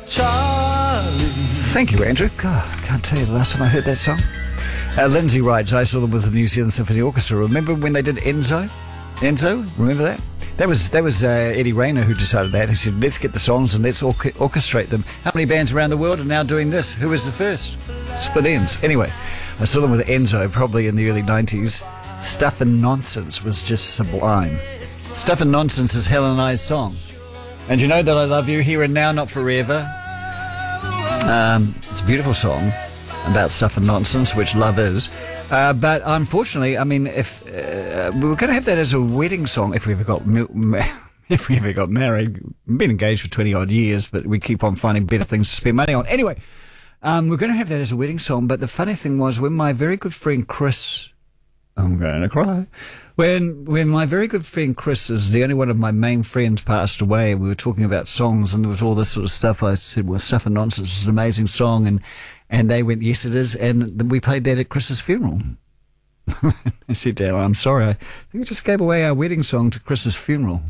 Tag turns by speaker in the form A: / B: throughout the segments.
A: Charlie.
B: Thank you, Andrew. God, I can't tell you the last time I heard that song. Lindsay writes, I saw them with the New Zealand Symphony Orchestra. Remember when they did Enzo? Enzo? Remember that? That was Eddie Rayner who decided that. He said, let's get the songs and let's orchestrate them. How many bands around the world are now doing this? Who was the first? Split Enz. Anyway, I saw them with Enzo probably in the early 90s. Stuff and Nonsense was just sublime. Stuff and Nonsense is Helen and I's song. And you know that I love you here and now, not forever. It's a beautiful song about stuff and nonsense, which love is. But unfortunately, I mean, if we were going to have that as a wedding song, if we ever got married, been engaged for 20 odd years, but we keep on finding better things to spend money on. Anyway, we're going to have that as a wedding song. But the funny thing was, when my very good friend Chris, I'm going to cry. When my very good friend Chris is the only one of my main friends passed away, we were talking about songs and there was all this sort of stuff. I said, well, Stuff and Nonsense is an amazing song. And they went, yes, it is. And we played that at Chris's funeral. I said, Dale, I'm sorry. I think we just gave away our wedding song to Chris's funeral.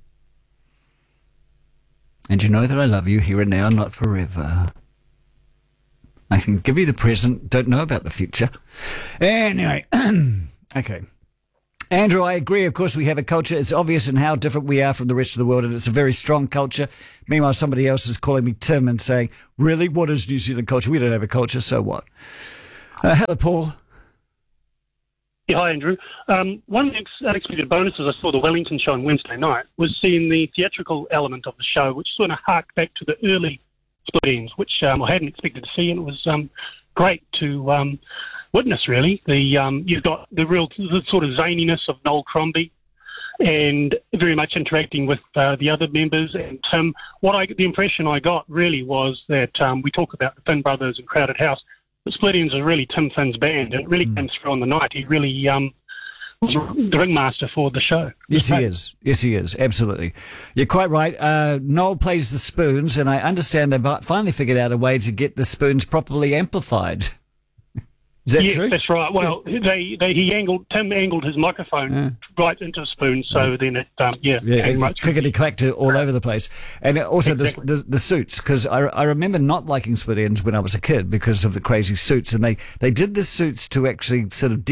B: And you know that I love you here and now, not forever. I can give you the present, don't know about the future. Anyway, okay. Andrew, I agree. Of course, we have a culture. It's obvious in how different we are from the rest of the world, and it's a very strong culture. Meanwhile, somebody else is calling me Tim and saying, really, what is New Zealand culture? We don't have a culture, so what? Hello, Paul.
C: Yeah, hi, Andrew. One of the unexpected bonuses I saw the Wellington show on Wednesday night was seeing the theatrical element of the show, which sort of harked back to the early Split Enz, which I hadn't expected to see, and it was great to witness, really. You've got the sort of zaniness of Noel Crombie and very much interacting with the other members. And Tim, the impression I got really was that we talk about the Finn Brothers and Crowded House. The Split Enz is really Tim Finn's band, and it really came through on the night. He really was the ringmaster for the show.
B: Yes, he is. Yes, he is. Absolutely. You're quite right. Noel plays the spoons, and I understand they've finally figured out a way to get the spoons properly amplified. Is that true?
C: Yes, that's right. Well, Tim angled his microphone right into a spoon, so then it,
B: clickety-clacked all over the place. And also
C: exactly.
B: the suits, because I remember not liking Split Enz when I was a kid because of the crazy suits, and they did the suits to actually sort of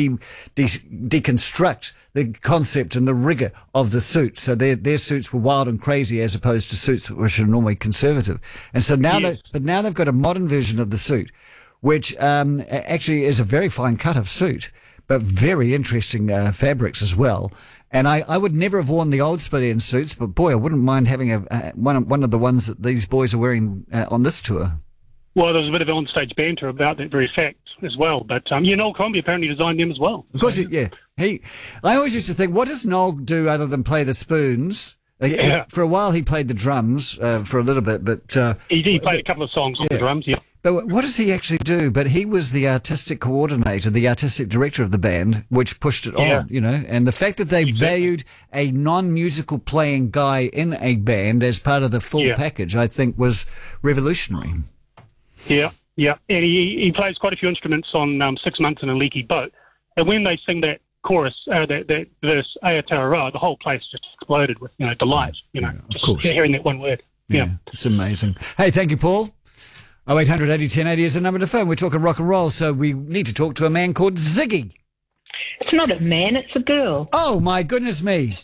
B: deconstruct the concept and the rigour of the suit. So their suits were wild and crazy as opposed to suits which are normally conservative. And so now now they've got a modern version of the suit, which actually is a very fine cut of suit, but very interesting fabrics as well. And I would never have worn the old Split Enz suits, but boy, I wouldn't mind having one of the ones that these boys are wearing on this tour.
C: Well, there was a bit of on-stage banter about that very fact as well. But, Noel Crombie apparently designed them as well.
B: Of course, I always used to think, what does Noel do other than play the spoons? For a while, he played the drums for a little bit, but...
C: he played a couple of songs on the drums, yeah.
B: But what does he actually do? But he was the artistic coordinator, the artistic director of the band, which pushed it on, And the fact that they valued a non-musical playing guy in a band as part of the full package, I think, was revolutionary.
C: Yeah. And he plays quite a few instruments on 6 Months in a Leaky Boat. And when they sing that chorus, that verse, Aotearoa, the whole place just exploded with, delight,
B: of course.
C: Hearing that one word. Yeah.
B: It's amazing. Hey, thank you, Paul. 0800 80 1080 is the number to phone. We're talking rock and roll, so we need to talk to a man called Ziggy.
D: It's not a man, it's a girl.
B: Oh, my goodness me.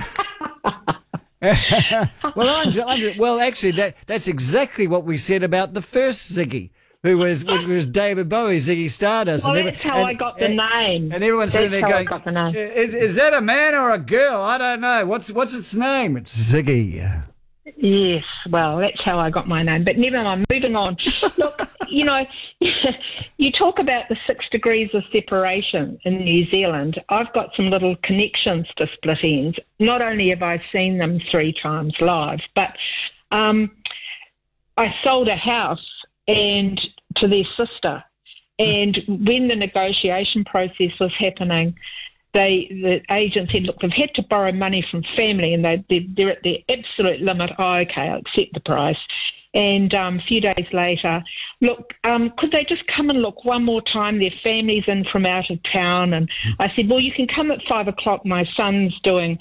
B: Well, actually, that's exactly what we said about the first Ziggy, which was David Bowie, Ziggy Stardust.
D: Well, that's how I got the name.
B: And everyone's sitting there going, is that a man or a girl? I don't know. What's its name? It's Ziggy.
D: Yes, well, that's how I got my name. But never mind, moving on. Look, you talk about the 6 degrees of separation in New Zealand. I've got some little connections to Split Enz. Not only have I seen them 3 times live, but I sold a house to their sister. And when the negotiation process was happening, the agent said, look, they've had to borrow money from family and they're at their absolute limit. Oh, okay, I'll accept the price. And a few days later, look, could they just come and look one more time? Their family's in from out of town. And I said, well, you can come at 5 o'clock. My son's doing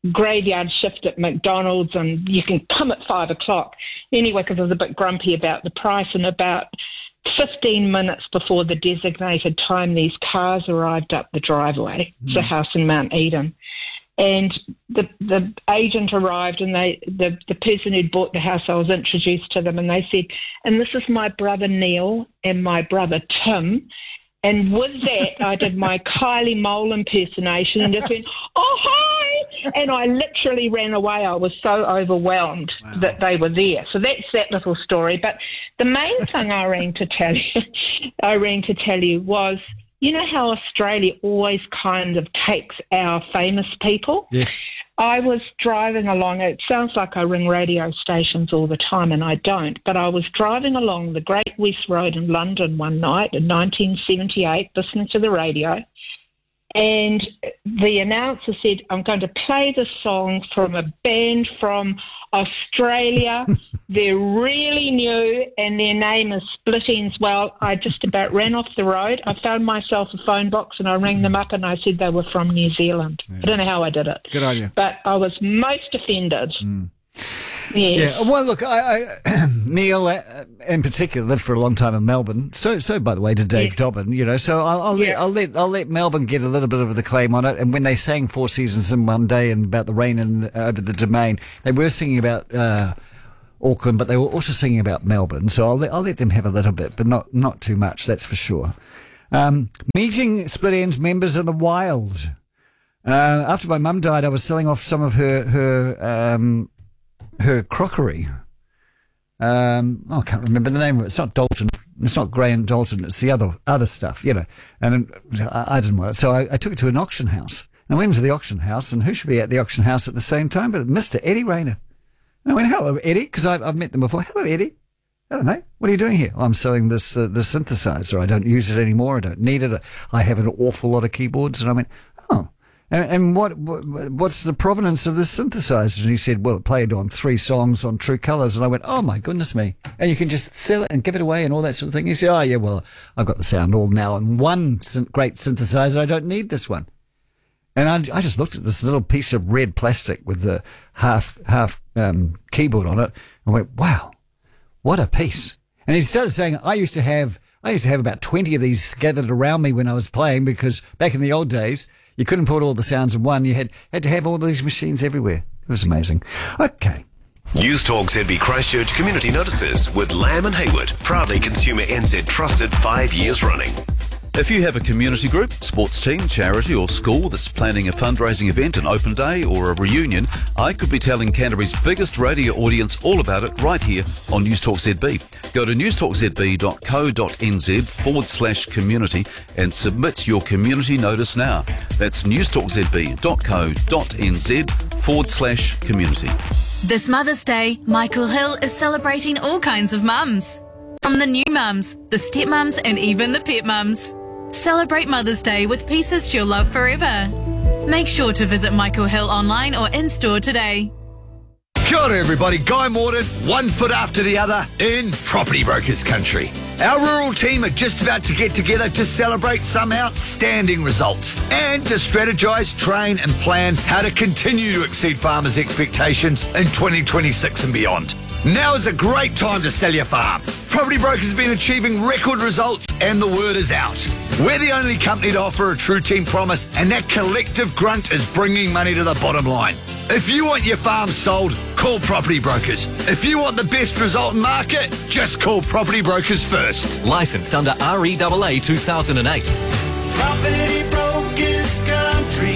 D: graveyard shift at McDonald's, and you can come at 5 o'clock. Anyway, because I was a bit grumpy about the price, and about 15 minutes before the designated time, these cars arrived up the driveway. It's a house in Mount Eden. And the agent arrived, and the person who'd bought the house, I was introduced to them, and they said, and this is my brother Neil and my brother Tim. And with that, I did my Kylie Mole impersonation and just went, oh, hi! And I literally ran away. I was so overwhelmed that they were there. So that's that little story. But the main thing I rang to tell you was, you know how Australia always kind of takes our famous people?
B: Yes.
D: I was driving along, it sounds like I ring radio stations all the time, and I don't, but I was driving along the Great West Road in London one night in 1978, listening to the radio, and the announcer said, I'm going to play the song from a band from Australia. They're really new, and their name is Split Ends. Well, I just about ran off the road. I found myself a phone box, and I rang them up, and I said they were from New Zealand. Yeah. I don't know how I did it.
B: Good on you.
D: But I was most offended.
B: Yeah. Well, look, I Neil in particular lived for a long time in Melbourne. So by the way, did Dave Dobbin. You know, so I'll let Melbourne get a little bit of the claim on it. And when they sang 4 Seasons in One Day and about the rain over the Domain, they were singing about Auckland, but they were also singing about Melbourne. So I'll let them have a little bit, but not too much. That's for sure. Meeting Split Ends members in the wild. After my mum died, I was selling off some of her crockery. I can't remember the name of it. It's not Dalton. It's not Graham Dalton. It's the other stuff, you know. And I didn't want it. So I took it to an auction house. And I went into the auction house, and who should be at the auction house at the same time but Mr. Eddie Rayner. And I went, hello, Eddie, because I've met them before. Hello, Eddie. Hello, mate. What are you doing here? I'm selling this synthesizer. I don't use it anymore. I don't need it. I have an awful lot of keyboards. And I went, oh. And what's the provenance of this synthesizer? And he said, well, it played on 3 songs on True Colours. And I went, oh, my goodness me. And you can just sell it and give it away and all that sort of thing. He said, oh, yeah, well, I've got the sound all now in one great synthesizer. I don't need this one. And I just looked at this little piece of red plastic with the half keyboard on it and went, wow, what a piece. And he started saying, I used to have about 20 of these gathered around me when I was playing, because back in the old days, you couldn't put all the sounds in one. You had to have all these machines everywhere. It was amazing. Okay.
A: News Talk ZB Christchurch Community Notices with Lamb and Hayward, proudly Consumer NZ trusted 5 years running.
E: If you have a community group, sports team, charity or school that's planning a fundraising event, an open day or a reunion, I could be telling Canterbury's biggest radio audience all about it right here on News Talk ZB. Go to newstalkzb.co.nz/community and submit your community notice now. That's newstalkzb.co.nz/community.
F: This Mother's Day, Michael Hill is celebrating all kinds of mums. From the new mums, the stepmums and even the pet mums. Celebrate Mother's Day with pieces she'll love forever. Make sure to visit Michael Hill online or in-store today.
G: Kia ora everybody, Guy Morden, one foot after the other in Property Brokers Country. Our rural team are just about to get together to celebrate some outstanding results and to strategise, train and plan how to continue to exceed farmers' expectations in 2026 and beyond. Now is a great time to sell your farm. Property Brokers have been achieving record results and the word is out. We're the only company to offer a true team promise, and that collective grunt is bringing money to the bottom line. If you want your farm sold, call Property Brokers. If you want the best result in market, just call Property Brokers first.
H: Licensed under REAA 2008.
I: Property Brokers Country.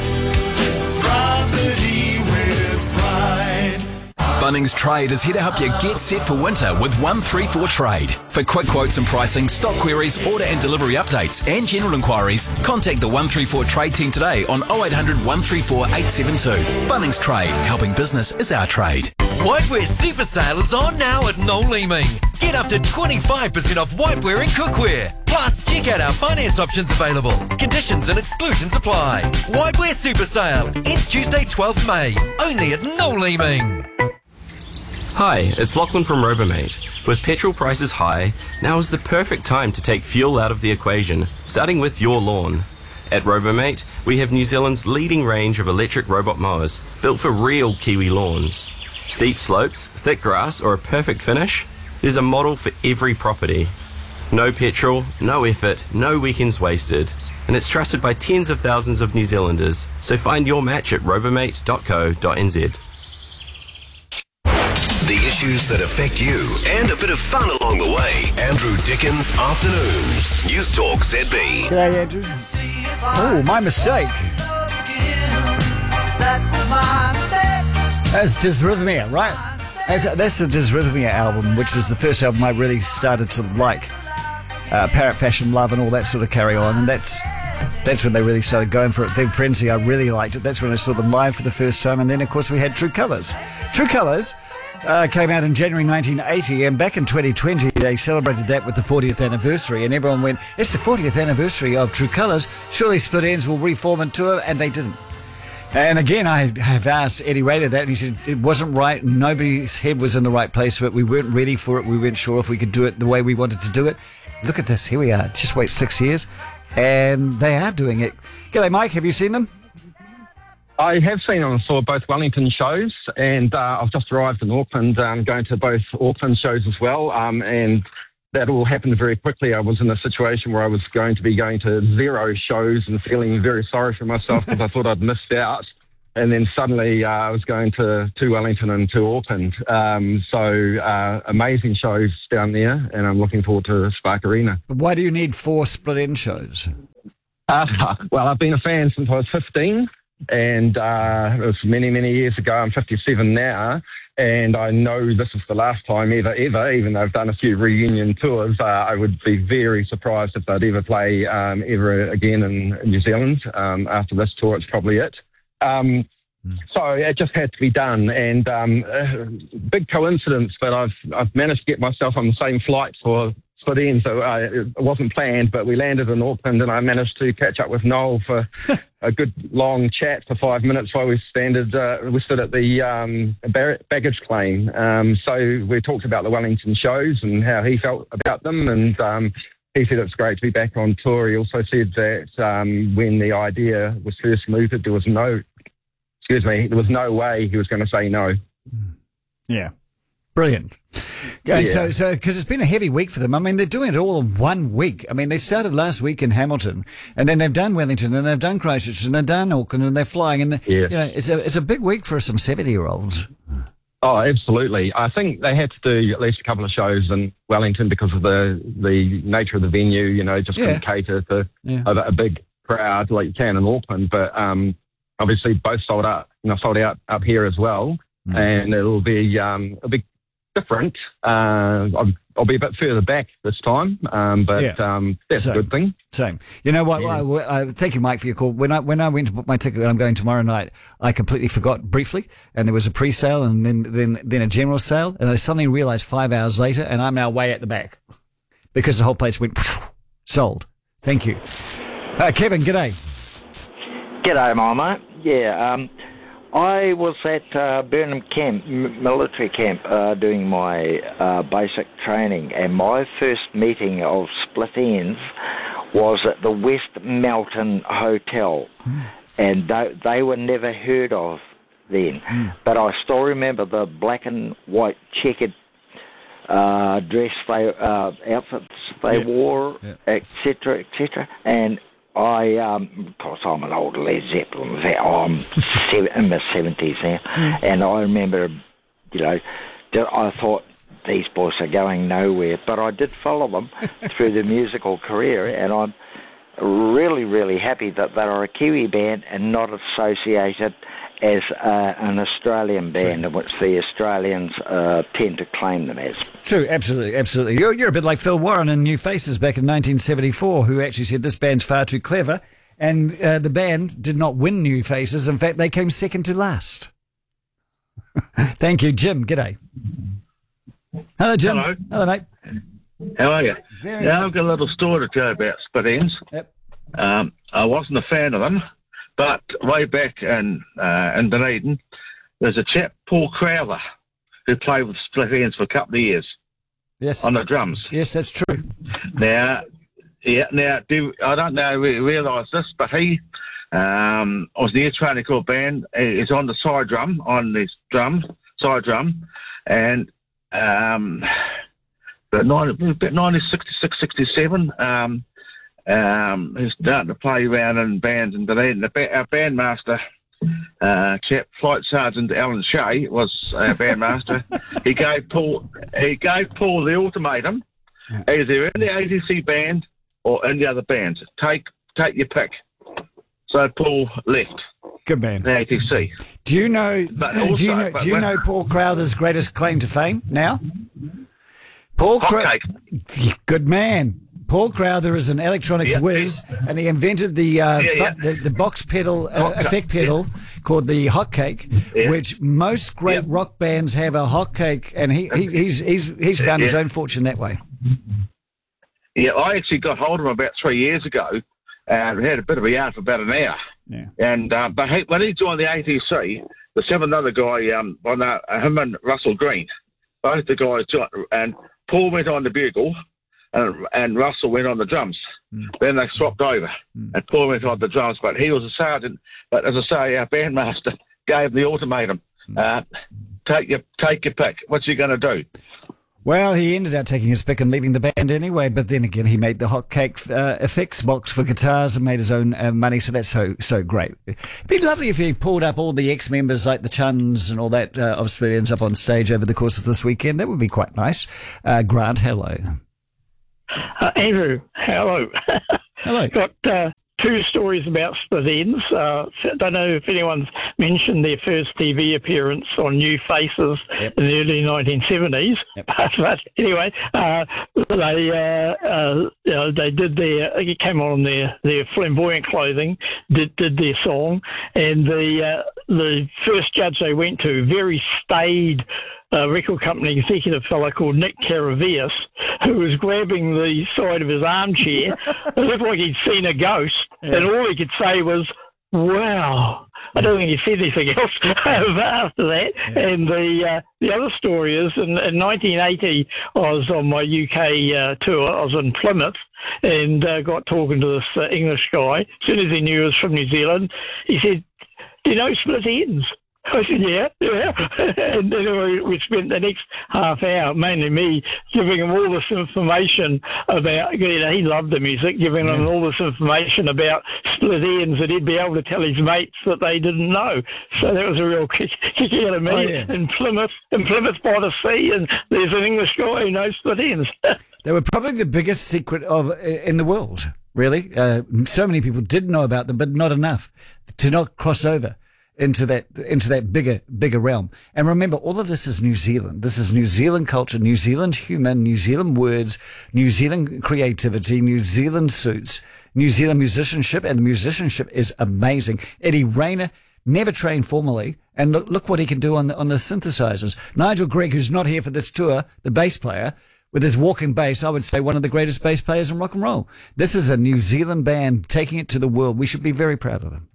I: Property with pride.
H: Bunnings Trade is here to help you get set for winter with 134 Trade. For quick quotes and pricing, stock queries, order and delivery updates and general inquiries, contact the 134 Trade team today on 0800 134 872. Bunnings Trade, helping business is our trade.
J: Whiteware Super Sale is on now at Noel Leeming. Get up to 25% off whiteware and cookware. Plus, check out our finance options available. Conditions and exclusions apply. Whiteware Super Sale ends Tuesday 12th May, only at Noel Leeming.
K: Hi, it's Lachlan from Robomate. With petrol prices high, now is the perfect time to take fuel out of the equation, starting with your lawn. At Robomate, we have New Zealand's leading range of electric robot mowers, built for real Kiwi lawns. Steep slopes, thick grass, or a perfect finish? There's a model for every property. No petrol, no effort, no weekends wasted. And it's trusted by tens of thousands of New Zealanders. So find your match at robomate.co.nz.
A: The issues that affect you and a bit of fun along the way. Andrew Dickens Afternoons. News Talk ZB.
B: G'day, Andrew. Oh, my mistake. That's Dysrhythmia, right? That's the Dysrhythmia album, which was the first album I really started to like. Parrot Fashion Love and all that sort of carry on, and that's when they really started going for it. Then Frenzy, I really liked it. That's when I saw them live for the first time, and then of course we had True Colours. True Colours came out in January 1980, and back in 2020 they celebrated that with the 40th anniversary, and everyone went, it's the 40th anniversary of True Colours, surely Split Enz will reform and tour, and they didn't. And again, I have asked Eddie Rader that, and he said it wasn't right. Nobody's head was in the right place for it. We weren't ready for it. We weren't sure if we could do it the way we wanted to do it. Look at this. Here we are. Just wait 6 years, and they are doing it. G'day, Mike. Have you seen them?
L: I have seen them for both Wellington shows, and I've just arrived in Auckland, going to both Auckland shows as well, and that all happened very quickly. I was in a situation where I was going to be going to 0 shows and feeling very sorry for myself because I thought I'd missed out. And then suddenly I was going to Wellington and to Auckland. So amazing shows down there, and I'm looking forward to Spark Arena.
B: But why do you need 4 Split Enz shows?
L: Well, I've been a fan since I was 15, and it was many, many years ago. I'm 57 now, and I know this is the last time ever, even though I've done a few reunion tours. I would be very surprised if they'd ever play ever again in New Zealand. After this tour, it's probably it. So it just had to be done, and big coincidence, but I've managed to get myself on the same flight for Split Enz. So it wasn't planned, but we landed in Auckland, and I managed to catch up with Noel for a good long chat for 5 minutes while we stood at the baggage claim. So we talked about the Wellington shows and how he felt about them, and he said it's great to be back on tour. He also said that when the idea was first mooted, there was no way he was going to say no.
B: Yeah. Brilliant. And so because it's been a heavy week for them. I mean, they're doing it all in 1 week. I mean, they started last week in Hamilton, and then they've done Wellington, and they've done Christchurch, and they've done Auckland, and they're flying. And you know, it's a big week for some 70-year-olds.
L: Oh, absolutely. I think they had to do at least a couple of shows in Wellington because of the nature of the venue. You know, just couldn't cater to a big crowd like you can in Auckland. But obviously, both sold out up here as well, and it'll be a big. Different. I'll be a bit further back this time, but that's a good thing.
B: Same. You know what? Thank you, Mike, for your call. When I went to book my ticket, and I'm going tomorrow night, I completely forgot briefly, and there was a pre-sale, and then a general sale, and I suddenly realised 5 hours later, and I'm now way at the back because the whole place went sold. Thank you, Kevin. G'day.
M: G'day, my mate. Yeah. I was at Burnham Camp, military camp, doing my basic training, and my first meeting of Split Enz was at the West Melton Hotel, and they were never heard of then. But I still remember the black and white checkered outfits they wore, etc., and of course, I'm an old Led Zeppelin fan. I'm in my 70s now. And I remember, I thought these boys are going nowhere. But I did follow them through the musical career, and I'm really, really happy that they are a Kiwi band and not associated as an Australian band, in which the Australians tend to claim them as.
B: True, absolutely, absolutely. You're a bit like Phil Warren in New Faces back in 1974, who actually said this band's far too clever, and the band did not win New Faces. In fact, they came second to last. Thank you, Jim. G'day. Hello, Jim.
N: Hello.
B: Hello, mate.
N: How are you? I've got a little story to tell about Split Enz.
B: Yep.
N: I wasn't a fan of them. But way back in Dunedin, there's a chap, Paul Crowther, who played with Split Enz for a couple of years.
B: Yes.
N: On the drums.
B: Yes, that's true.
N: Now, Yeah, now, I don't know if you realise this, but he was the air training corps band. He's on the side drum, side drum, and about 1966, 67, he's starting to play around in bands and Dunedin. Our bandmaster, chap, Flight Sergeant Alan Shea, was our bandmaster. He gave Paul the ultimatum: either in the ATC band or in the other bands. Take your pick. So Paul left.
B: Good man.
N: The ATC.
B: Do you know Paul Crowther's greatest claim to fame now? Good man. Paul Crowther is an electronics whiz, and he invented the box pedal effect pedal called the Hotcake, which most great rock bands have a Hotcake, and he's found his own fortune that way.
N: Yeah, I actually got hold of him about 3 years ago, and we had a bit of a yarn for about an hour.
B: Yeah.
N: And but when he joined the ATC, there's another guy, him and Russell Green, both the guys joined, and Paul went on the bugle, and Russell went on the drums. Then they swapped over, and Paul went on the drums, but he was a sergeant. But as I say, our bandmaster gave the ultimatum: take your pick. What's he going to do?
B: Well, he ended up taking his pick and leaving the band anyway, but then again, he made the Hotcake effects box for guitars and made his own money, so that's so great. It'd be lovely if he pulled up all the ex-members like the Chuns and all that of Split Ends up on stage over the course of this weekend. That would be quite nice. Grant, hello.
O: Andrew, hello.
B: Hello.
O: Got two stories about Split Ends. Don't know if anyone's mentioned their first TV appearance on New Faces in the early 1970s. But anyway, they did it came on their flamboyant clothing, did their song, and the first judge they went to, very staid record company executive fellow called Nick Caravias, who was grabbing the side of his armchair. It looked like he'd seen a ghost, and all he could say was, "Wow." I don't think he said anything else after that. And the other story is, in 1980, I was on my UK tour. I was in Plymouth and got talking to this English guy. As soon as he knew I was from New Zealand, he said, "Do you know Split Ends?" I said, yeah. And then we spent the next half hour, mainly me, giving him all this information about, he loved the music, giving him all this information about Split Ends that he'd be able to tell his mates that they didn't know. So that was a real kick out of me in Plymouth by the sea, and there's an English guy who knows Split Ends.
B: They were probably the biggest secret in the world, really. So many people did know about them, but not enough to not cross over into that bigger realm. And remember, all of this is New Zealand. This is New Zealand culture, New Zealand humour, New Zealand words, New Zealand creativity, New Zealand suits, New Zealand musicianship, and the musicianship is amazing. Eddie Rayner never trained formally, and look what he can do on the synthesizers. Nigel Gregg, who's not here for this tour, the bass player, with his walking bass, I would say one of the greatest bass players in rock and roll. This is a New Zealand band taking it to the world. We should be very proud of them.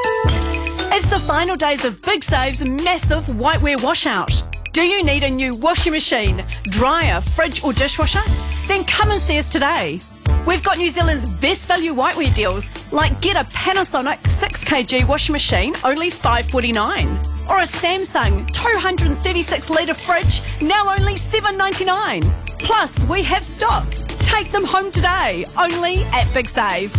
P: It's the final days of Big Save's massive whiteware washout. Do you need a new washing machine, dryer, fridge or dishwasher? Then come and see us today. We've got New Zealand's best value whiteware deals, like get a Panasonic 6kg washing machine, only $5.49. Or a Samsung 236 litre fridge, now only $7.99. Plus, we have stock. Take them home today, only at Big Save.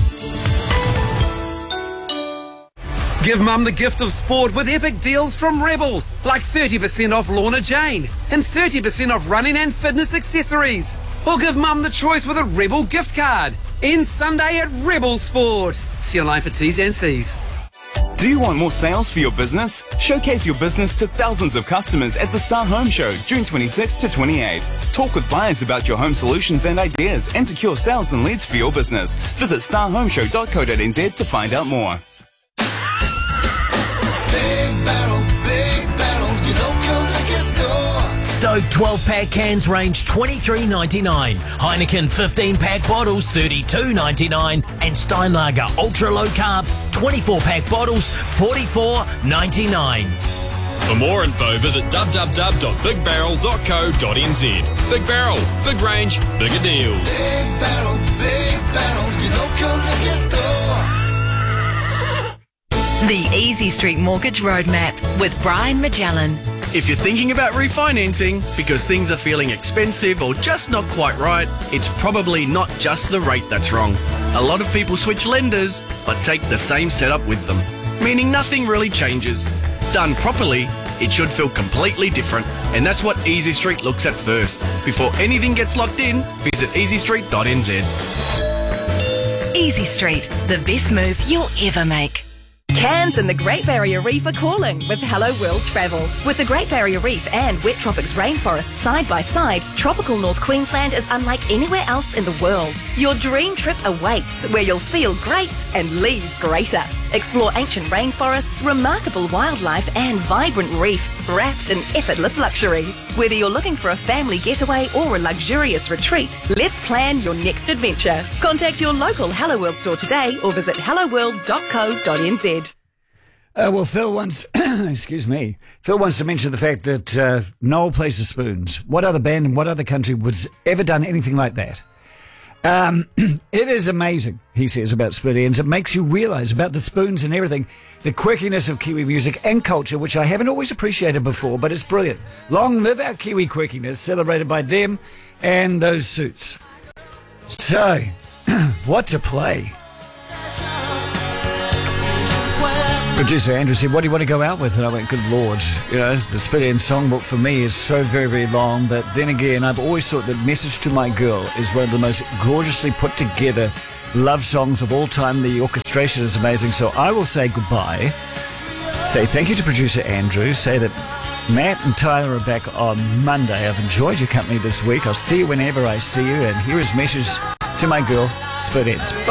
Q: Give Mum the gift of sport with epic deals from Rebel, like 30% off Lorna Jane and 30% off running and fitness accessories. Or give Mum the choice with a Rebel gift card. End Sunday at Rebel Sport. See online for T's and C's.
R: Do you want more sales for your business? Showcase your business to thousands of customers at the Star Home Show, June 26 to 28. Talk with buyers about your home solutions and ideas and secure sales and leads for your business. Visit starhomeshow.co.nz to find out more.
S: Stoke 12-pack cans range $23.99. Heineken 15-pack bottles $32.99. And Steinlager Ultra Low Carb 24-pack bottles $44.99.
T: For more info, visit www.bigbarrel.co.nz. Big Barrel, big range, bigger deals.
I: Big Barrel, liquor store.
U: The Easy Street Mortgage Roadmap with Brian Magellan.
V: If you're thinking about refinancing because things are feeling expensive or just not quite right, it's probably not just the rate that's wrong. A lot of people switch lenders but take the same setup with them, meaning nothing really changes. Done properly, it should feel completely different, and that's what Easy Street looks at first. Before anything gets locked in, visit easystreet.nz.
U: Easy Street, the best move you'll ever make.
W: Cairns and the Great Barrier Reef are calling with Hello World Travel. With the Great Barrier Reef and Wet Tropics rainforest side by side, tropical North Queensland is unlike anywhere else in the world. Your dream trip awaits, where you'll feel great and leave greater. Explore ancient rainforests, remarkable wildlife and vibrant reefs wrapped in effortless luxury. Whether you're looking for a family getaway or a luxurious retreat, let's plan your next adventure. Contact your local Hello World store today or visit helloworld.co.nz.
B: Well, Phil wants, excuse me, Phil wants to mention the fact that Noel plays the Spoons. What other band and what other country was ever done anything like that? It is amazing, he says, about Split Ends. It makes you realise about the Spoons and everything, the quirkiness of Kiwi music and culture, which I haven't always appreciated before, but it's brilliant. Long live our Kiwi quirkiness, celebrated by them and those suits. So, what to play? Producer Andrew said, what do you want to go out with? And I went, good Lord, you know, the Split Ends songbook for me is so very, very long. But then again, I've always thought that Message to My Girl is one of the most gorgeously put together love songs of all time. The orchestration is amazing. So I will say goodbye. Say thank you to producer Andrew. Say that Matt and Tyler are back on Monday. I've enjoyed your company this week. I'll see you whenever I see you. And here is Message to My Girl, Split Ends. Bye.